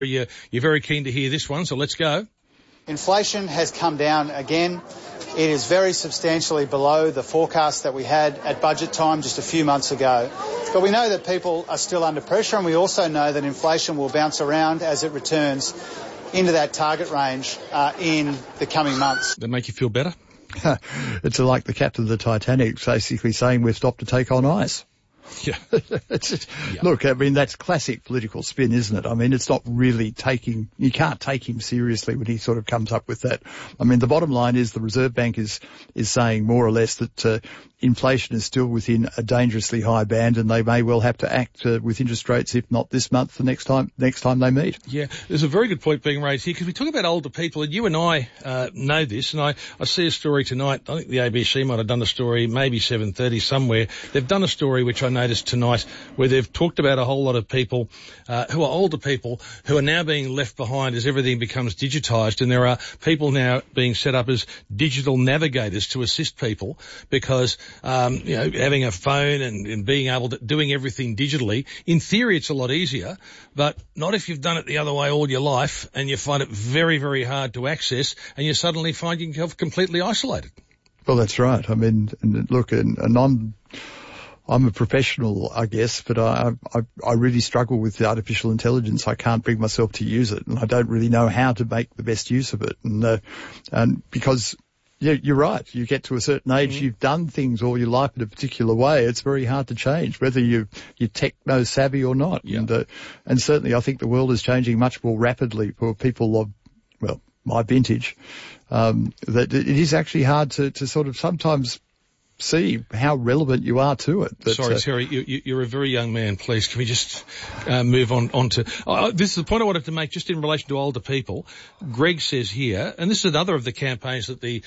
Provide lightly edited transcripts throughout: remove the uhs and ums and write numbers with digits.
You're very keen to hear this one, so let's go. Inflation has come down again. It is very substantially below the forecast that we had at budget time just a few months ago. But we know that people are still under pressure, and we also know that inflation will bounce around as it returns into that target range in the coming months. That make you feel better? It's like the captain of the Titanic basically saying we've stopped to take on ice. Yeah. Look, I mean, that's classic political spin, isn't it? I mean, it's not really you can't take him seriously when he sort of comes up with that. I mean, the bottom line is the Reserve Bank is saying more or less that inflation is still within a dangerously high band, and they may well have to act with interest rates, if not this month, the next time they meet. Yeah, there's a very good point being raised here, because we talk about older people, and you and I know this, and I see a story tonight. I think the ABC might have done a story, maybe 7:30 somewhere. They've done a story which I noticed tonight where they've talked about a whole lot of people who are older people who are now being left behind as everything becomes digitised, and there are people now being set up as digital navigators to assist people, because having a phone and being able to doing everything digitally, in theory it's a lot easier, but not if you've done it the other way all your life and you find it very, very hard to access, and you suddenly find yourself completely isolated. Well, that's right. I mean, look, I'm a professional, I guess, but I really struggle with the artificial intelligence. I can't bring myself to use it, and I don't really know how to make the best use of it. And because, yeah, you're right. You get to a certain age, you've done things all your life in a particular way. It's very hard to change, whether you're techno savvy or not. Yeah. And certainly I think the world is changing much more rapidly for people of, well, my vintage, that it is actually hard to sort of sometimes see how relevant you are to it. But, sorry, Terry, you're a very young man. Please, can we just move on to... this is the point I wanted to make just in relation to older people. Greg says here, and this is another of the campaigns that the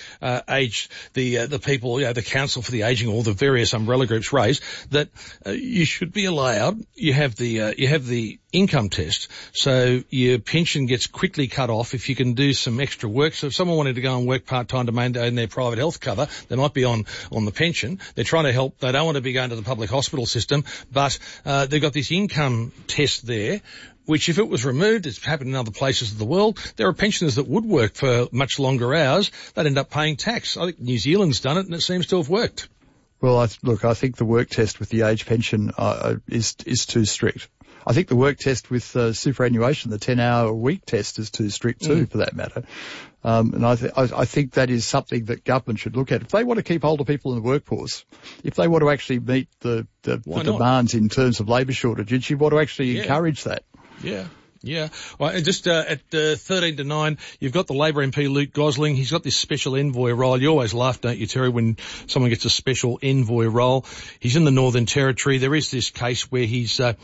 people, the Council for the Ageing, all the various umbrella groups raise, that you should be allowed, you have the income test, so your pension gets quickly cut off if you can do some extra work. So if someone wanted to go and work part-time to maintain their private health cover, they might be on the pension. They're trying to help. They don't want to be going to the public hospital system, but they've got this income test there, which if it was removed, it's happened in other places of the world, there are pensioners that would work for much longer hours. They'd end up paying tax. I think New Zealand's done it, and it seems to have worked. Well, I think the work test with the age pension is too strict. I think the work test with superannuation, the 10-hour-a-week test, is too strict too, for that matter. And I think that is something that government should look at. If they want to keep older people in the workforce, if they want to actually meet the demands in terms of labour shortages, you want to actually encourage that. Yeah. Yeah. Well, just at 13 to 9, you've got the Labor MP Luke Gosling. He's got this special envoy role. You always laugh, don't you, Terry, when someone gets a special envoy role? He's in the Northern Territory. There is this case where he's on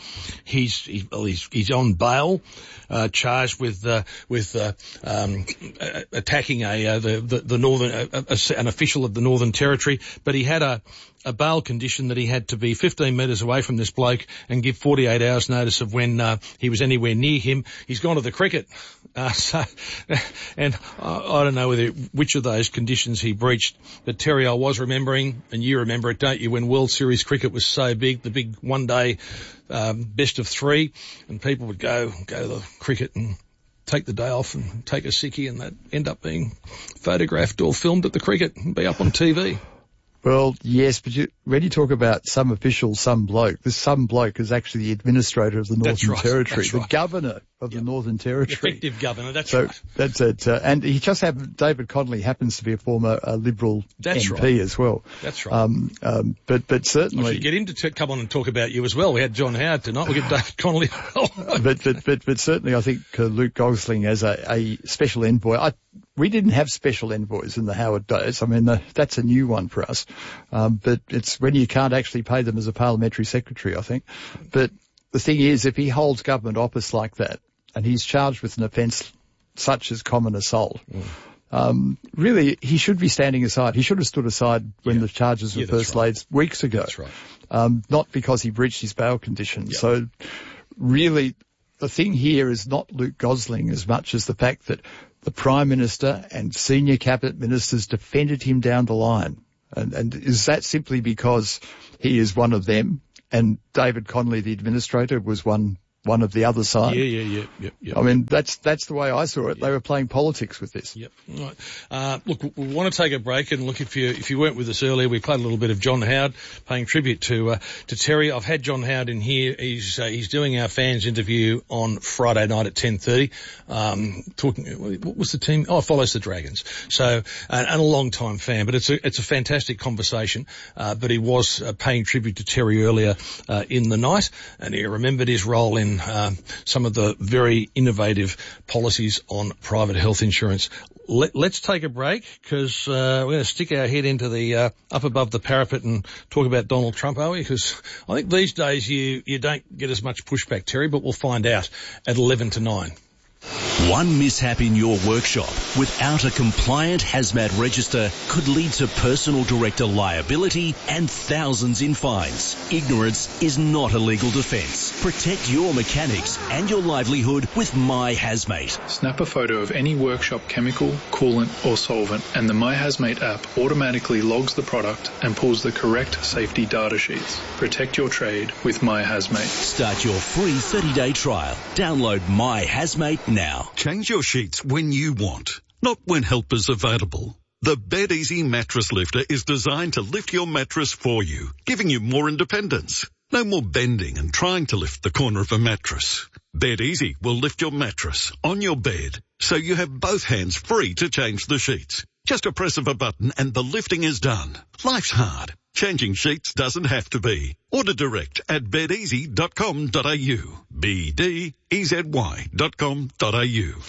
bail, charged with attacking the Northern an official of the Northern Territory, but he had a bail condition that he had to be 15 metres away from this bloke and give 48 hours notice of when he was anywhere near him. He's gone to the cricket. And I don't know which of those conditions he breached, but Terry, I was remembering, and you remember it, don't you, when World Series cricket was so big, the big one-day best of three, and people would go to the cricket and take the day off and take a sickie, and they'd end up being photographed or filmed at the cricket and be up on TV. Well, yes, but when you talk about some official, some bloke, this some bloke is actually the administrator of the Northern Territory, the governor of the Northern Territory. Effective governor, that's right. So that's it. And he just David Connolly happens to be a former Liberal MP as well. That's right. But certainly... I should get him to come on and talk about you as well. We had John Howard tonight. We'll get David Connolly as well. but certainly I think Luke Gosling as a special envoy... We didn't have special envoys in the Howard days. I mean, that's a new one for us. But it's when you can't actually pay them as a parliamentary secretary, I think. But the thing is, if he holds government office like that, and he's charged with an offence such as common assault, really, he should be standing aside. He should have stood aside when the charges were first laid weeks ago. That's right. Not because he breached his bail conditions. Yep. So really, the thing here is not Luke Gosling as much as the fact that the Prime Minister and senior cabinet ministers defended him down the line. And is that simply because he is one of them and David Connolly, the administrator, was one one of the other side. Yeah. I mean, that's the way I saw it. Yeah. They were playing politics with this. Yep. Right. Look, we want to take a break, and look, if you weren't with us earlier, we played a little bit of John Howard paying tribute to Terry. I've had John Howard in here. He's doing our fans interview on Friday night at 10:30. Talking, what was the team? Oh, Follows the Dragons. So, and a long time fan, but it's a fantastic conversation. But he was paying tribute to Terry earlier in the night, and he remembered his role in some of the very innovative policies on private health insurance. Let's take a break, because we're going to stick our head into the up above the parapet and talk about Donald Trump, are we? Because I think these days you don't get as much pushback, Terry, but we'll find out at 11 to 9. One mishap in your workshop without a compliant hazmat register could lead to personal director liability and thousands in fines. Ignorance is not a legal defence. Protect your mechanics and your livelihood with My Hazmate. Snap a photo of any workshop chemical, coolant or solvent, and the My Hazmate app automatically logs the product and pulls the correct safety data sheets. Protect your trade with My Hazmate. Start your free 30-day trial. Download My Hazmate now. Change your sheets when you want, not when help is available. The BedEasy mattress lifter is designed to lift your mattress for you, giving you more independence. No more bending and trying to lift the corner of a mattress. BedEasy will lift your mattress on your bed, so you have both hands free to change the sheets. Just a press of a button and the lifting is done. Life's hard. Changing sheets doesn't have to be. Order direct at bedeasy.com.au. BDEZY.com.au.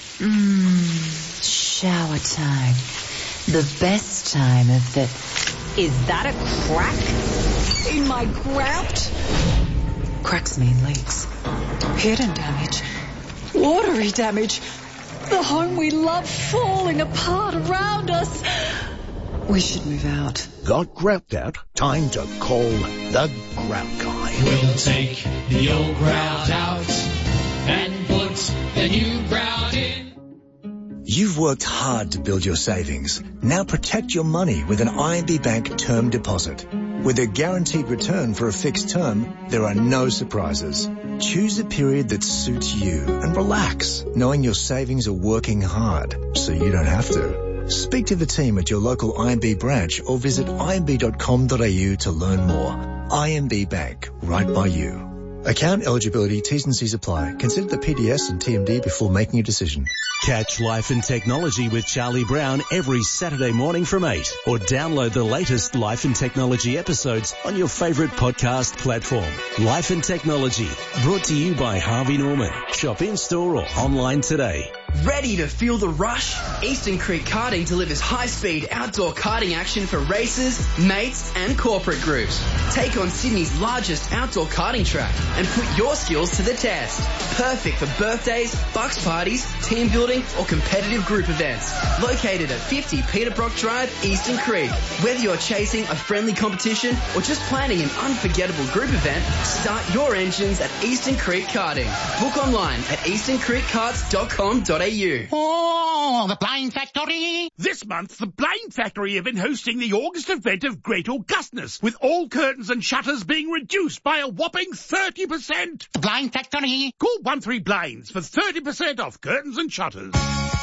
Shower time. The best time of the... Is that a crack in my grout? Cracks mean leaks. Hidden damage. Watery damage. The home we love falling apart around us. We should move out. Got grout out? Time to call the Grout Guy. We'll take the old grout out and put the new grout in. You've worked hard to build your savings. Now protect your money with an IMB Bank term deposit. With a guaranteed return for a fixed term, there are no surprises. Choose a period that suits you and relax, knowing your savings are working hard, so you don't have to. Speak to the team at your local IMB branch or visit imb.com.au to learn more. IMB Bank, right by you. Account eligibility, T's and C's apply. Consider the PDS and TMD before making a decision. Catch Life and Technology with Charlie Brown every Saturday morning from 8, or download the latest Life and Technology episodes on your favourite podcast platform. Life and Technology, brought to you by Harvey Norman. Shop in-store or online today. Ready to feel the rush? Eastern Creek Karting delivers high-speed outdoor karting action for racers, mates and corporate groups. Take on Sydney's largest outdoor karting track and put your skills to the test. Perfect for birthdays, bucks parties, team building or competitive group events. Located at 50 Peterbrook Drive, Eastern Creek. Whether you're chasing a friendly competition or just planning an unforgettable group event, start your engines at Eastern Creek Karting. Book online at easterncreekkarts.com.au. Oh, the Blind Factory! This month, the Blind Factory have been hosting the August event of Great Augustness, with all curtains and shutters being reduced by a whopping 30%. The Blind Factory! Call 13 Blinds for 30% off curtains and shutters.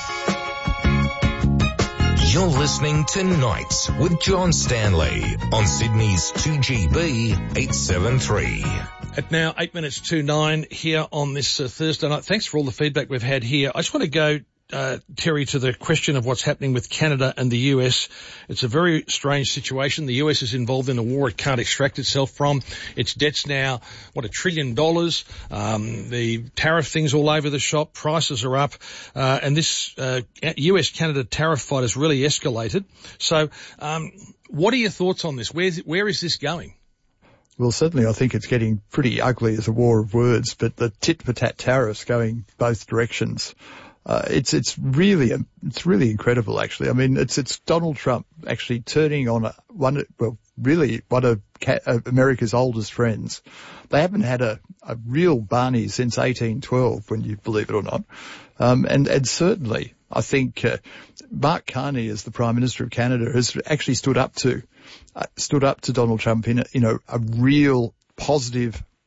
You're listening to Nights with John Stanley on Sydney's 2GB 873. At now 8 minutes to 9 here on this Thursday night. Thanks for all the feedback we've had here. I just want to go, Terry, to the question of what's happening with Canada and the US. It's a very strange situation. The US is involved in a war it can't extract itself from. Its debt's now, $1 trillion. The tariff thing's all over the shop. Prices are up. And this US-Canada tariff fight has really escalated. So what are your thoughts on this? Where is this going? Well, certainly I think it's getting pretty ugly as a war of words, but the tit-for-tat tariffs going both directions. It's really incredible, actually. I mean, it's Donald Trump actually turning on one of America's oldest friends. They haven't had a real Barney since 1812, when you believe it or not. And certainly, I think, Mark Carney, as the Prime Minister of Canada, has actually stood up to Donald Trump in a real positive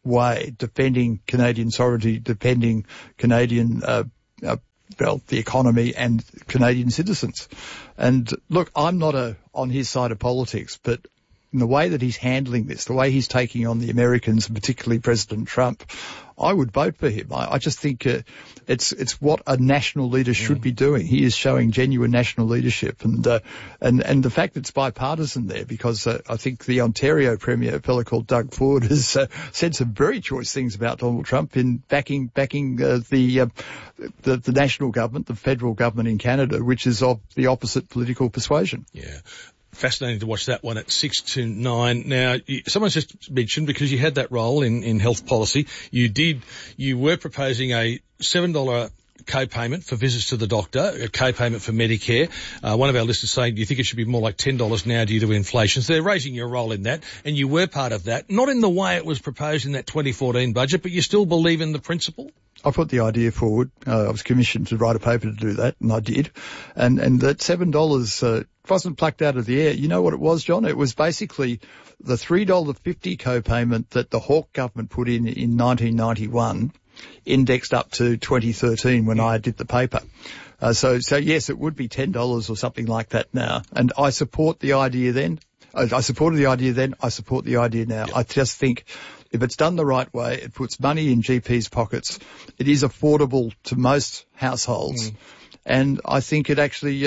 way defending Canadian sovereignty, defending Canadian, the economy and Canadian citizens. And look, I'm not on his side of politics, but in the way that he's handling this, the way he's taking on the Americans, and particularly President Trump, I would vote for him. I just think it's what a national leader should be doing. He is showing genuine national leadership, and the fact that it's bipartisan there, because I think the Ontario Premier, a fellow called Doug Ford, has said some very choice things about Donald Trump in backing the national government, the federal government in Canada, which is of the opposite political persuasion. Yeah. Fascinating to watch that one at 6 to 9. Now, someone's just mentioned, because you had that role in health policy, you were proposing a $7 co-payment for visits to the doctor, a co-payment for Medicare. One of our listeners saying, do you think it should be more like $10 now due to inflation? So they're raising your role in that, and you were part of that. Not in the way it was proposed in that 2014 budget, but you still believe in the principle? I put the idea forward. I was commissioned to write a paper to do that, and I did. And that $7 wasn't plucked out of the air. You know what it was, John? It was basically the $3.50 co-payment that the Hawke government put in 1991, indexed up to 2013 when I did the paper. So yes, it would be $10 or something like that now. And I support the idea then. I supported the idea then. I support the idea now. Yep. I just think if it's done the right way, it puts money in GPs' pockets. It is affordable to most households. And I think it actually,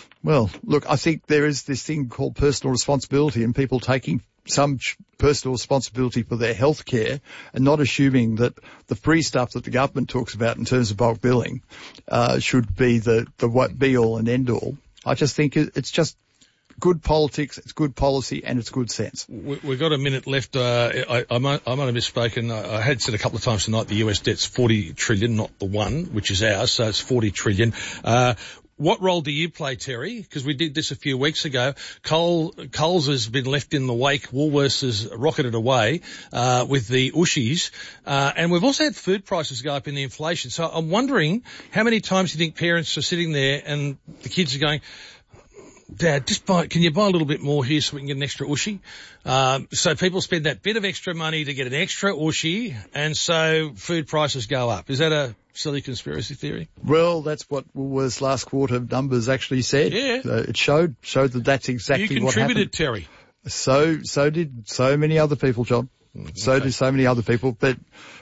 I think there is this thing called personal responsibility, and people taking some personal responsibility for their health care and not assuming that the free stuff that the government talks about in terms of bulk billing should be the be all and end all. I just think it's just good politics, it's good policy, and it's good sense. We've got a minute left. I might have misspoken. I had said a couple of times tonight the US debt's $40 trillion, not the one, which is ours, so it's $40 trillion. What role do you play, Terry? Because we did this a few weeks ago. Coles has been left in the wake. Woolworths has rocketed away with the Ushies. And we've also had food prices go up in the inflation. So I'm wondering how many times do you think parents are sitting there and the kids are going, Dad, can you buy a little bit more here so we can get an extra Ushi? So people spend that bit of extra money to get an extra Ushi, and so food prices go up. Is that a silly conspiracy theory? Well, that's what Woolworths' last quarter numbers actually said. Yeah. It showed that that's exactly what happened. You contributed, Terry. So did so many other people, John. So did so many other people. But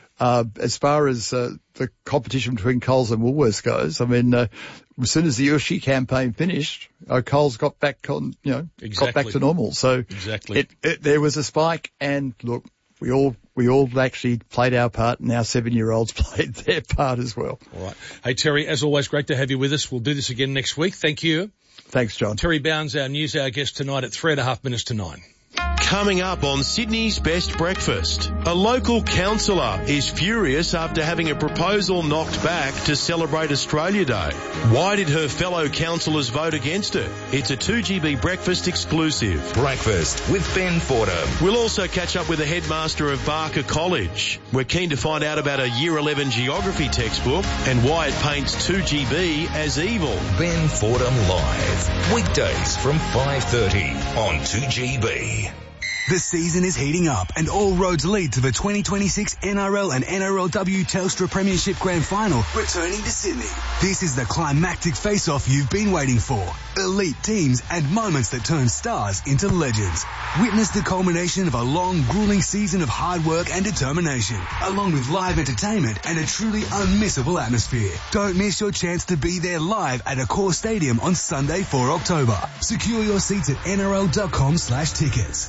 as far as the competition between Coles and Woolworths goes, I mean, as soon as the Ushi campaign finished, Coles got back got back to normal. So there was a spike, and look, we all actually played our part, and our 7-year-olds played their part as well. All right. Hey, Terry, as always, great to have you with us. We'll do this again next week. Thank you. Thanks, John. Terry Bounds, our news hour guest tonight at 3.5 minutes to 9. Coming up on Sydney's Best Breakfast, a local councillor is furious after having a proposal knocked back to celebrate Australia Day. Why did her fellow councillors vote against it? It's a 2GB Breakfast exclusive. Breakfast with Ben Fordham. We'll also catch up with the headmaster of Barker College. We're keen to find out about a Year 11 geography textbook and why it paints 2GB as evil. Ben Fordham Live. Weekdays from 5:30 on 2GB. The season is heating up and all roads lead to the 2026 NRL and NRLW Telstra Premiership Grand Final returning to Sydney. This is the climactic face-off you've been waiting for. Elite teams and moments that turn stars into legends. Witness the culmination of a long, grueling season of hard work and determination, along with live entertainment and a truly unmissable atmosphere. Don't miss your chance to be there live at Accor Stadium on Sunday, 4 October. Secure your seats at nrl.com/tickets.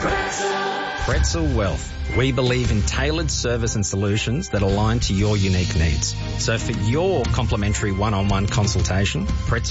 Pretzel Wealth. We believe in tailored service and solutions that align to your unique needs. So for your complimentary one-on-one consultation,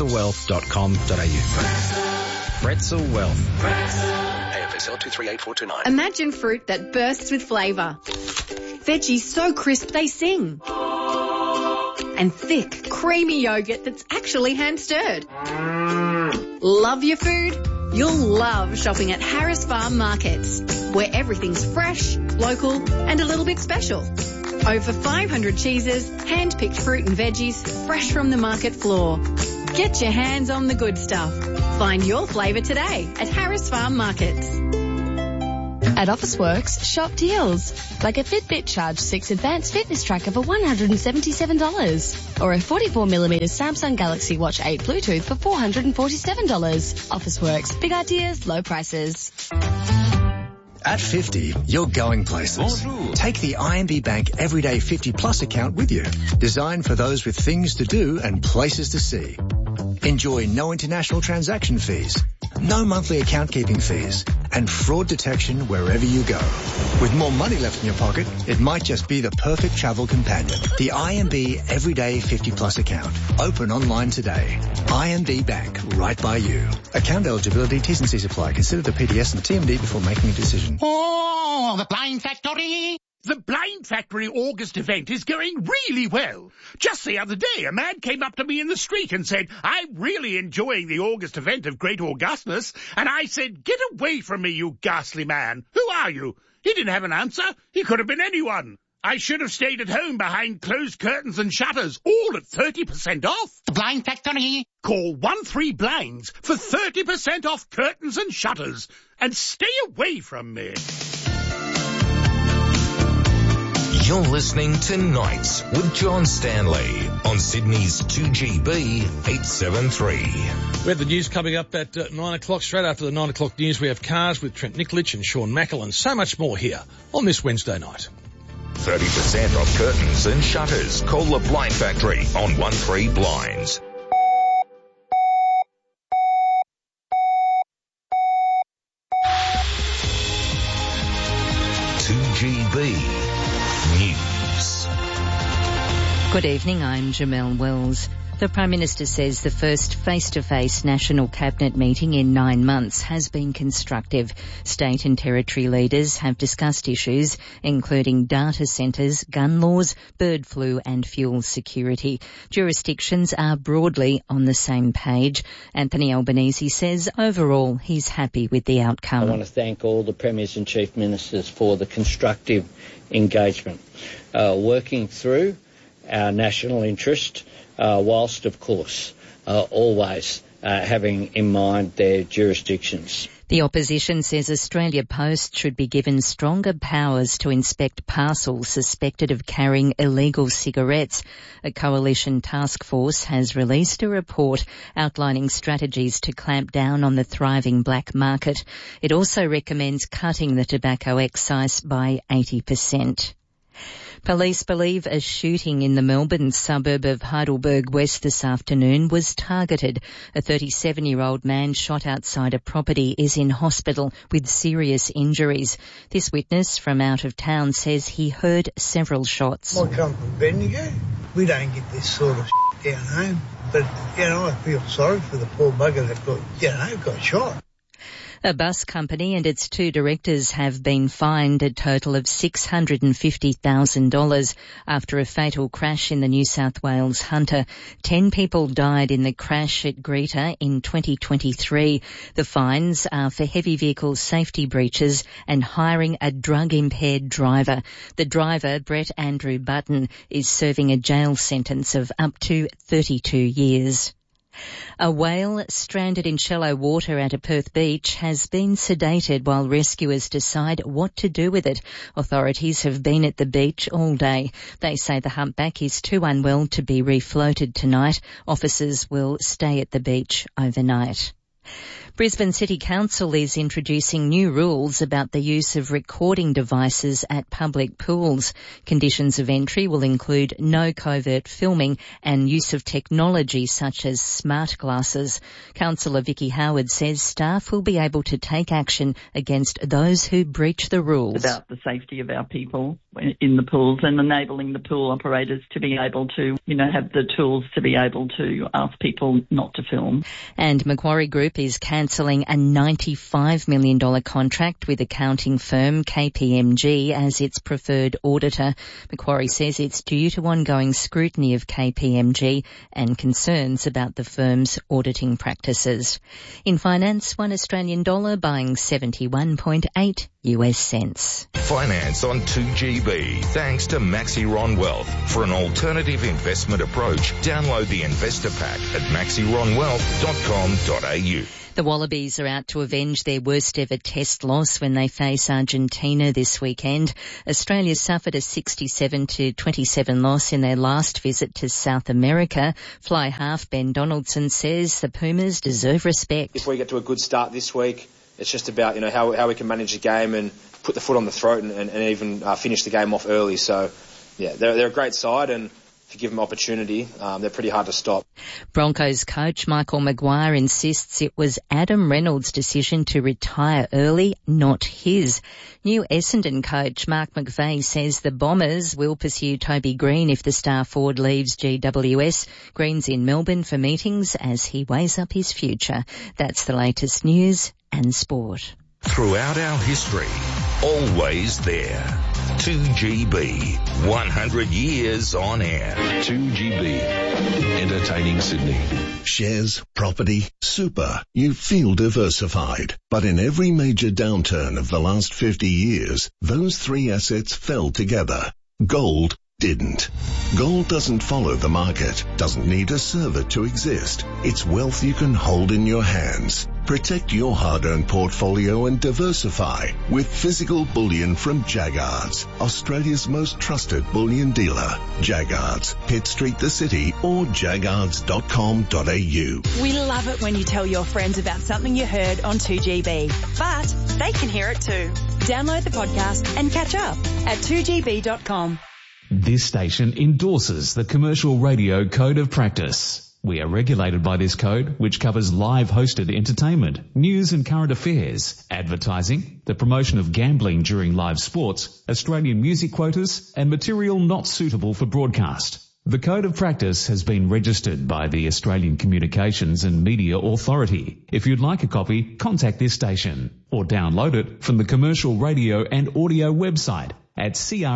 pretzelwealth.com.au. Pretzel Wealth. AFSL 238429. Imagine fruit that bursts with flavour. Veggies so crisp they sing. And thick, creamy yogurt that's actually hand-stirred. Love your food? You'll love shopping at Harris Farm Markets, where everything's fresh, local, and a little bit special. Over 500 cheeses, hand-picked fruit and veggies, fresh from the market floor. Get your hands on the good stuff. Find your flavour today at Harris Farm Markets. At Officeworks, shop deals. Like a Fitbit Charge 6 Advanced Fitness Tracker for $177. Or a 44mm Samsung Galaxy Watch 8 Bluetooth for $447. Officeworks. Big ideas, low prices. At 50, you're going places. Take the IMB Bank Everyday 50 Plus account with you. Designed for those with things to do and places to see. Enjoy no international transaction fees, no monthly account keeping fees, and fraud detection wherever you go. With more money left in your pocket, it might just be the perfect travel companion. The IMB Everyday 50 Plus account. Open online today. IMB Bank, right by you. Account eligibility, T's and C's apply. Consider the PDS and the TMD before making a decision. Oh, the Blind Factory! The Blind Factory August event is going really well. Just the other day, a man came up to me in the street and said, "I'm really enjoying the August event of Great Augustness." And I said, "Get away from me, you ghastly man. Who are you?" He didn't have an answer. He could have been anyone. I should have stayed at home behind closed curtains and shutters, all at 30% off. The Blind Factory. Call 13 Blinds for 30% off curtains and shutters. And stay away from me. You're listening to Nights with John Stanley on Sydney's 2GB 873. We have the news coming up at 9 o'clock. Straight after the 9 o'clock news, we have Cars with Trent Nikolic and Sean Mackel and so much more here on this Wednesday night. 30% off curtains and shutters. Call the Blind Factory on 13 Blinds. News. Good evening, I'm Jamelle Wells. The Prime Minister says the first face-to-face National Cabinet meeting in 9 months has been constructive. State and territory leaders have discussed issues including data centres, gun laws, bird flu and fuel security. Jurisdictions are broadly on the same page. Anthony Albanese says overall he's happy with the outcome. I want to thank all the Premiers and Chief Ministers for the constructive engagement, working through our national interest, whilst, of course, always having in mind their jurisdictions. The opposition says Australia Post should be given stronger powers to inspect parcels suspected of carrying illegal cigarettes. A coalition task force has released a report outlining strategies to clamp down on the thriving black market. It also recommends cutting the tobacco excise by 80%. Police believe a shooting in the Melbourne suburb of Heidelberg West this afternoon was targeted. A 37-year-old man shot outside a property is in hospital with serious injuries. This witness from out of town says he heard several shots. I come from Bendigo. We don't get this sort of down home. But, I feel sorry for the poor bugger that got shot. A bus company and its 2 directors have been fined a total of $650,000 after a fatal crash in the New South Wales Hunter. 10 people died in the crash at Greta in 2023. The fines are for heavy vehicle safety breaches and hiring a drug-impaired driver. The driver, Brett Andrew Button, is serving a jail sentence of up to 32 years. A whale stranded in shallow water at a Perth beach has been sedated while rescuers decide what to do with it. Authorities have been at the beach all day. They say the humpback is too unwell to be refloated tonight. Officers will stay at the beach overnight. Brisbane City Council is introducing new rules about the use of recording devices at public pools. Conditions of entry will include no covert filming and use of technology such as smart glasses. Councillor Vicky Howard says staff will be able to take action against those who breach the rules. About the safety of our people in the pools and enabling the pool operators to be able to, have the tools to be able to ask people not to film. And Macquarie Group is cancelling a $95 million contract with accounting firm KPMG as its preferred auditor. Macquarie says it's due to ongoing scrutiny of KPMG and concerns about the firm's auditing practices. In finance, $1 Australian buying 71.8 US cents. Finance on 2GB thanks to Maxiron Wealth. For an alternative investment approach, download the investor pack at maxironwealth.com.au. The Wallabies are out to avenge their worst ever test loss when they face Argentina this weekend. Australia suffered a 67-27 loss in their last visit to South America. Fly half Ben Donaldson says the Pumas deserve respect. If we get to a good start this week, it's just about, how we can manage the game and put the foot on the throat and even finish the game off early. So, yeah, they're a great side, and if you give them opportunity, they're pretty hard to stop. Broncos coach Michael Maguire insists it was Adam Reynolds' decision to retire early, not his. New Essendon coach Mark McVeigh says the Bombers will pursue Toby Green if the star forward leaves GWS. Green's in Melbourne for meetings as he weighs up his future. That's the latest news and sport. Throughout our history, always there. 2GB, 100 years on air. 2GB, entertaining Sydney. Shares, property, super. You feel diversified. But in every major downturn of the last 50 years, those three assets fell together. Gold didn't. Gold doesn't follow the market, doesn't need a server to exist. It's wealth you can hold in your hands. Protect your hard-earned portfolio and diversify with physical bullion from Jaggards, Australia's most trusted bullion dealer. Jaggards, Pitt Street, the city, or jaggards.com.au. We love it when you tell your friends about something you heard on 2GB, but they can hear it too. Download the podcast and catch up at 2gb.com. This station endorses the Commercial Radio Code of Practice. We are regulated by this code, which covers live hosted entertainment, news and current affairs, advertising, the promotion of gambling during live sports, Australian music quotas, and material not suitable for broadcast. The Code of Practice has been registered by the Australian Communications and Media Authority. If you'd like a copy, contact this station or download it from the Commercial Radio and Audio website at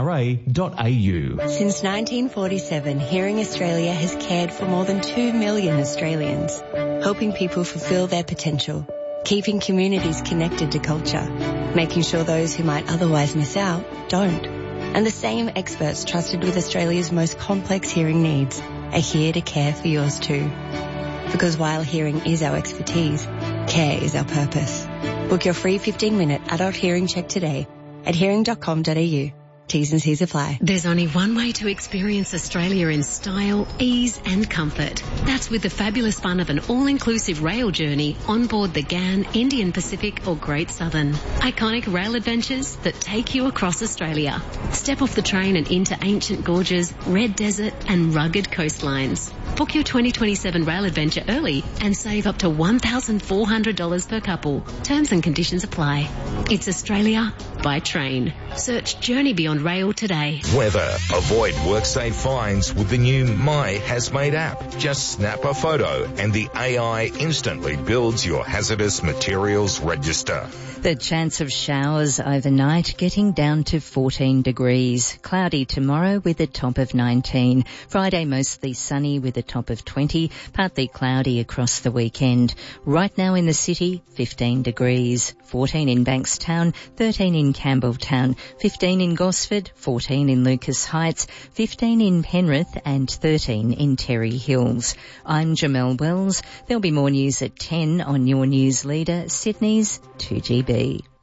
cra.au. Since 1947, Hearing Australia has cared for more than 2 million Australians, helping people fulfil their potential, keeping communities connected to culture, making sure those who might otherwise miss out don't. And the same experts trusted with Australia's most complex hearing needs are here to care for yours too. Because while hearing is our expertise, care is our purpose. Book your free 15-minute adult hearing check today at hearing.com.au. T's and C's apply. There's only one way to experience Australia in style, ease and comfort. That's with the fabulous fun of an all-inclusive rail journey on board the GAN, Indian Pacific or Great Southern. Iconic rail adventures that take you across Australia. Step off the train and into ancient gorges, red desert and rugged coastlines. Book your 2027 rail adventure early and save up to $1,400 per couple. Terms and conditions apply. It's Australia by train. Search Journey Beyond Rail today. Weather. Avoid WorkSafe fines with the new My Hazmate app. Just snap a photo and the AI instantly builds your hazardous materials register. The chance of showers overnight getting down to 14 degrees. Cloudy tomorrow with a top of 19. Friday mostly sunny with a top of 20. Partly cloudy across the weekend. Right now in the city, 15 degrees. 14 in Bankstown, 13 in Campbelltown, 15 in Gosford, 14 in Lucas Heights, 15 in Penrith and 13 in Terry Hills. I'm Jamelle Wells. There'll be more news at 10 on your news leader, Sydney's 2GB.